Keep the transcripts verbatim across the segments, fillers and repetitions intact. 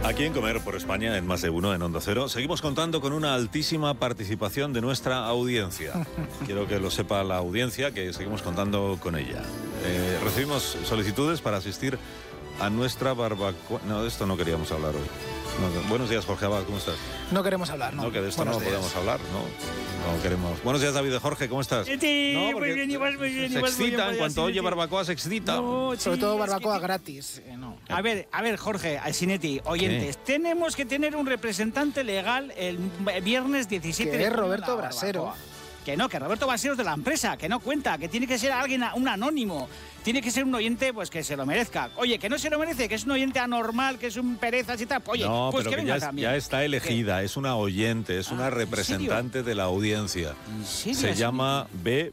Aquí en Comer por España, en Más de Uno, en Onda Cero, seguimos contando con una altísima participación de nuestra audiencia. Quiero que lo sepa la audiencia, que seguimos contando con ella. Eh, recibimos solicitudes para asistir a nuestra barbacoa. No, de esto no queríamos hablar hoy. No, buenos días, Jorge Abad, ¿cómo estás? No queremos hablar, ¿no? No, que de esto Buenos no días. podemos hablar, ¿no? No queremos. Buenos días, David de Jorge, ¿cómo estás? Sí, No, muy porque bien, igual, muy bien, se igual, muy excita, bien, en cuanto vaya, oye Sinetti. barbacoa se excita. No, Sobre sí, todo es barbacoa que- gratis. eh, no. A ver, a ver, Jorge, a Sinetti, oyentes, tenemos que tener un representante legal el viernes diecisiete Que de es junio en Roberto la Brasero. barbacoa. Que no, que Roberto Brasero es de la empresa, que no cuenta, que tiene que ser alguien, un anónimo. Tiene que ser un oyente, pues que se lo merezca. Oye, que no se lo merece, que es un oyente anormal, que es un perezas y tal. Oye, no, pues pero que que venga ya, es- también. ya está elegida, es una oyente, es Ah, una ¿en representante de la audiencia. ¿En serio, Se Sinetti? llama B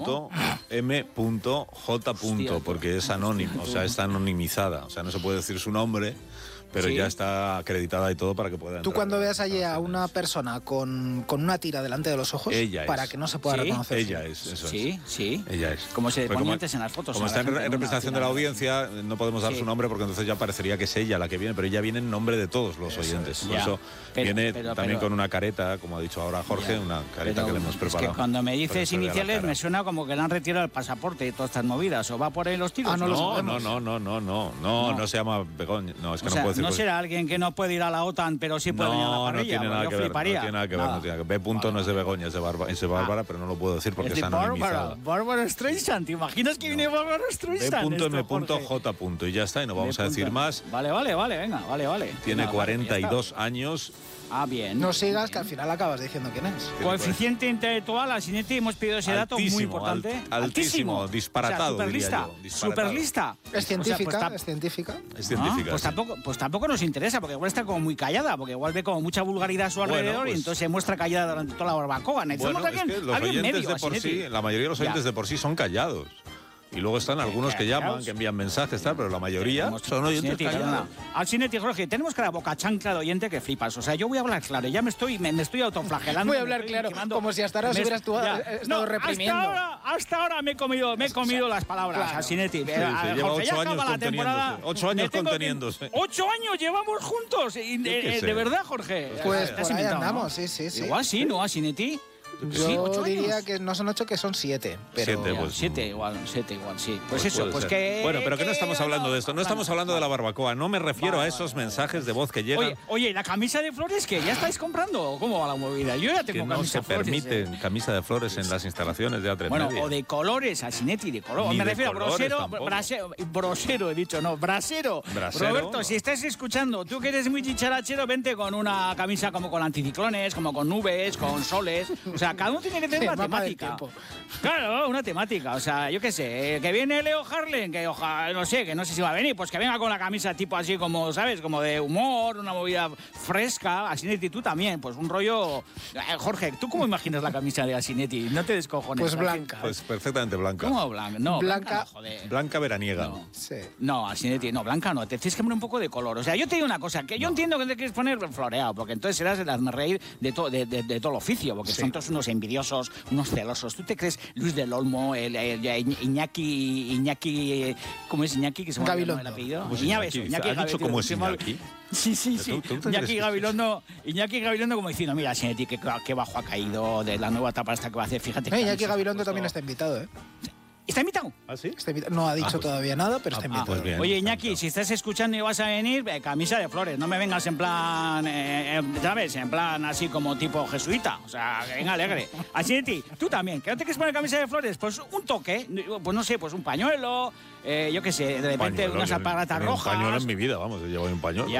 M J Hostia, porque es anónimo, o sea, está anonimizada. O sea, no se puede decir su nombre, pero Sí. ya está acreditada y todo para que pueda Tú entrar. cuando veas allí a una persona con, con una tira delante de los ojos, Ella para es. que no se pueda Sí, reconocer. Ella es, eso Sí, es. sí. Ella es. Como se Pues ponía antes en las fotos. Como a la está en, gente re- en una representación de la tira. audiencia, no podemos dar Sí. su nombre porque entonces ya parecería que es ella la que viene, pero ella viene en nombre de todos los Eso oyentes. es. Por Ya. eso Pero- viene pero- también pero- con una careta, como ha dicho ahora Jorge, Ya. una careta Pero que le hemos preparado. Es que cuando me para que dices se vea la iniciales cara. me suena como que le han retirado el pasaporte y todas estas movidas. ¿O va por ahí los tiros? Ah, no lo No, no, sabemos. no, no, no, no, no, No. no se llama Begoña. No, es que O no sea, puedo decir no cosas. será alguien que no puede ir a la OTAN, pero sí puede venir a la No, no parrilla. tiene Pues nada yo que ver. No fliparía. tiene nada que ver. Nada. No tiene nada que ver. B punto no es de Begoña, es de, Barba, es de Bárbara, pero no lo puedo decir porque Es de está Bárbara, anonimizada. Bárbara Streisand. ¿Te imaginas que viene Bárbara B Streisand? punto M esto, punto Jorge? J punto y ya está, y no vamos B a decir punto- más. Vale, vale, vale, venga, vale, vale. Tiene Venga, vale, cuarenta y ya dos está. años. Ah, bien. No sigas, que al final acabas diciendo quién es. Coeficiente intelectual, a Sinetti hemos pedido ese dato muy Altísimo, importante. alt- altísimo, disparatado, O sea, diría superlista, yo, disparatado. superlista. Es científica, O sea, pues, es científica. Es Ah, científica. pues, sí. tampoco, pues tampoco nos interesa, porque igual está como muy callada, porque igual ve como mucha vulgaridad a su Bueno, alrededor pues- y entonces se muestra callada durante toda la barbacoa. Necesitamos Bueno, es alguien, que los alguien oyentes medio, de por Sinetti. sí, la mayoría de los Ya. oyentes de por sí son callados. Y luego están algunos que callados. llaman, que envían mensajes, tal, pero la mayoría Tenemos- son oyentes Sinetti, callados. perdona. Al Sinetti, Jorge, tenemos que la boca chancla de oyente que flipas. O sea, yo voy a hablar claro, ya me estoy, me, me estoy autoflagelando. Voy a me hablar estoy claro, victimando. como si hasta ahora Me- os hubieras tú- ya. eh, estado No, reprimiendo. Hasta ahora, hasta ahora me he comido, me he comido las palabras Claro. a Sinetti. Sí, Eh, sí, a- lleva Jorge, ya ocho acaba años la temporada. conteniéndose. Ocho años Me tengo que- conteniéndose. Ocho años llevamos juntos. y- qué eh, sé. de verdad, Jorge. Pues Te por has ahí inventado, ¿no? andamos, sí, sí, sí. Igual sí, ¿no? A Sinetti. Sí, Yo ocho diría años. que no son ocho, que son siete. Pero Siete, Ya, pues, siete igual, siete igual, sí. Pues, Pues eso, puede pues ser. que... Bueno, pero que no estamos hablando de esto. No estamos hablando de la barbacoa. No me refiero Vale, a esos vale, mensajes de voz que llegan. Oye, oye, ¿la camisa de flores que ya estáis comprando? ¿O ¿Cómo va la movida? Yo ya que tengo no camisa se de flores. permite eh. camisa de flores en las instalaciones de A tres Bueno, Media. o de colores, a Sinetti, de color. Ni Me de refiero a colores brosero, tampoco. brasero, brosero, he dicho, no, brasero. Brasero, Roberto, no. si estás escuchando, tú que eres muy chicharachero, vente con una camisa como con anticiclones, como con nubes, con soles. O sea, cada uno tiene que tener Sí, una mapa del temática. tiempo. Claro, una temática. O sea, yo qué sé, eh, que viene Leo Harlem, que ojalá, no sé, que no sé si va a venir, pues que venga con la camisa tipo así como, ¿sabes? Como de humor, una movida fresca. Asinetti, tú también, pues un rollo... Eh, Jorge, ¿tú cómo imaginas la camisa de Asinetti? No te descojones. Pues ¿a blanca. Pues perfectamente blanca. ¿Cómo blanca? No, Blanca. blanca, no, joder. Blanca veraniega. No. Sí. No, Asinetti, no, blanca no, te tienes que poner un poco de color. O sea, yo te digo una cosa, que yo entiendo que te quieres poner floreado, porque entonces serás el hazme reír de, to- de, de, de todo el oficio, porque Sí. son todos unos envidiosos, unos celosos. ¿Tú te crees Luis del Olmo, el, el- el Iñaki, Iñaki, eh, ¿cómo es Iñaki? Que se me ha olvidado el Gabilondo. apellido. ¿Cómo es Iñaki, Iñaki? Iñaki ¿Has dicho Gabilondo, cómo es se me ha- Iñaki? Sí, sí, sí. ¿Tú- tú te Iñaki crees? Gabilondo, Iñaki Gabilondo como diciendo, mira, Asinetti, qué, qué bajo ha caído de la nueva etapa esta que va a hacer, fíjate. Eh, qué Iñaki camisa se ha Gabilondo puesto. también está invitado, ¿eh? ¿Está invitado? ¿Ah, sí? Está invitado. No ha dicho pues- todavía nada, pero está ah, invitado. pues bien. Oye, está Iñaki, invitado. si estás escuchando y vas a venir, eh, camisa de flores. No me vengas en plan, eh, eh, ¿sabes? En plan así como tipo jesuita. O sea, que venga alegre. Así de ti, tú también. ¿Que no te quieres poner camisa de flores? Pues un toque. Pues no sé, pues un pañuelo. eh, yo qué sé, de repente Pañuelo, unas yo aparatas tenía un rojas. pañuelo en mi vida, vamos, yo llevo un pañuelo. Ya.